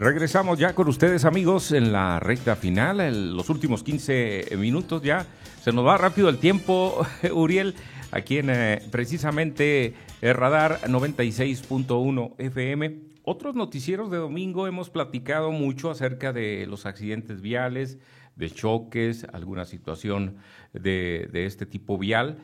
Regresamos ya con ustedes, amigos, en la recta final, los últimos 15 minutos ya. Se nos va rápido el tiempo, Uriel, aquí en precisamente el Radar 96.1 FM. Otros noticieros de domingo hemos platicado mucho acerca de los accidentes viales, de choques, alguna situación de este tipo vial.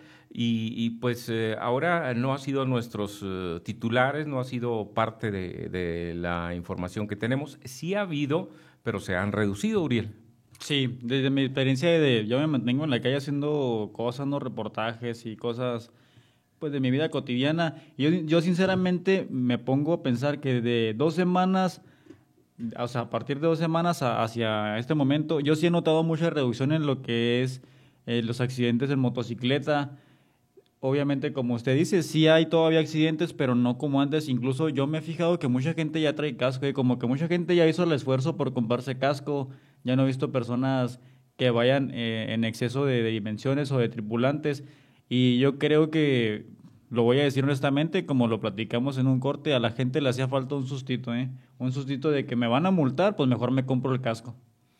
Pues ahora no ha sido nuestros titulares, no ha sido parte de la información que tenemos. Sí ha habido, pero se han reducido, Uriel. Sí, desde mi experiencia yo me mantengo en la calle haciendo cosas, no reportajes y cosas pues de mi vida cotidiana. Y yo sinceramente me pongo a pensar que de 2 semanas, o sea, a partir de 2 semanas hacia este momento, yo sí he notado mucha reducción en lo que es los accidentes en motocicleta. Obviamente, como usted dice, sí hay todavía accidentes, pero no como antes. Incluso yo me he fijado que mucha gente ya trae casco y como que mucha gente ya hizo el esfuerzo por comprarse casco. Ya no he visto personas que vayan en exceso de dimensiones o de tripulantes. Y yo creo que, lo voy a decir honestamente, como lo platicamos en un corte, a la gente le hacía falta un sustito, ¿eh? Un sustito de que me van a multar, pues mejor me compro el casco.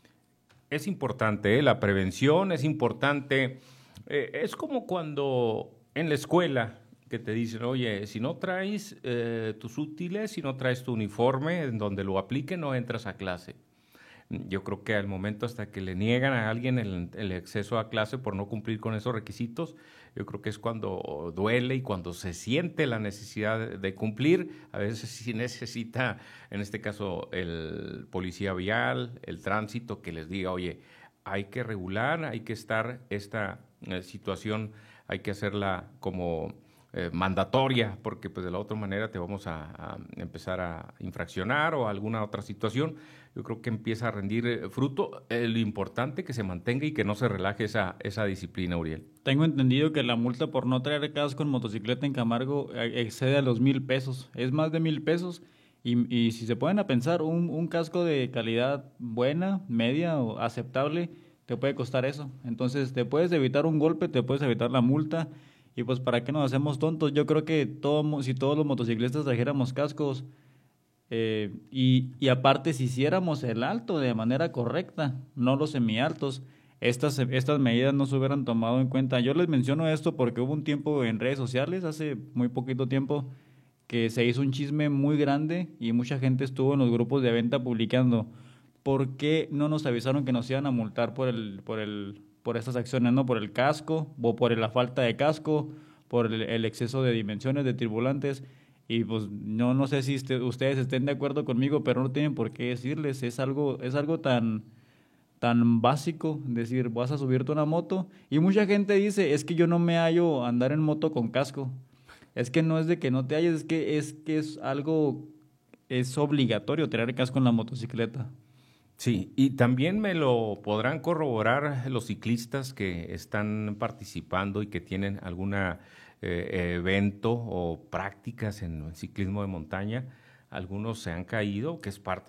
Es importante, la prevención es importante. Es como cuando en la escuela que te dicen, oye, si no traes tus útiles, si no traes tu uniforme en donde lo apliquen, no entras a clase. Yo creo que al momento hasta que le niegan a alguien el acceso a clase por no cumplir con esos requisitos, yo creo que es cuando duele y cuando se siente la necesidad de cumplir. A veces sí necesita, en este caso, el policía vial, el tránsito, que les diga, oye, hay que regular, hay que estar esta situación, hay que hacerla como mandatoria, porque pues de la otra manera te vamos a empezar a infraccionar o alguna otra situación. Yo creo que empieza a rendir fruto. Lo importante que se mantenga y que no se relaje esa disciplina, Uriel. Tengo entendido que la multa por no traer casco en motocicleta en Camargo excede a los 1,000 pesos. Es más de 1,000 pesos. Y si se pueden a pensar, un casco de calidad buena, media o aceptable, te puede costar eso. Entonces, te puedes evitar un golpe, te puedes evitar la multa. Y pues, ¿para qué nos hacemos tontos? Yo creo que si todos los motociclistas trajéramos cascos, y aparte, si hiciéramos el alto de manera correcta, no los semialtos, estas medidas no se hubieran tomado en cuenta. Yo les menciono esto porque hubo un tiempo en redes sociales, hace muy poquito tiempo, que se hizo un chisme muy grande y mucha gente estuvo en los grupos de venta publicando por qué no nos avisaron que nos iban a multar por estas acciones, ¿no? Por el casco o por la falta de casco, por el exceso de dimensiones de tripulantes. Y pues no sé si ustedes estén de acuerdo conmigo, pero no tienen por qué decirles. Es algo tan básico, decir, vas a subirte a una moto. Y mucha gente dice, es que yo no me hallo andar en moto con casco. Es que no es de que no te halles, es que es obligatorio tener casco en la motocicleta. Sí, y también me lo podrán corroborar los ciclistas que están participando y que tienen algún evento o prácticas en el ciclismo de montaña. Algunos se han caído, que es parte